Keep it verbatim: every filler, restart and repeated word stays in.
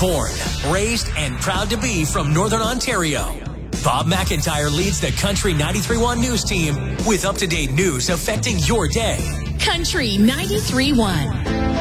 Born, raised, and proud to be from Northern Ontario, Bob McIntyre leads the Country ninety-three point one News team with up-to-date news affecting your day. Country ninety-three point one.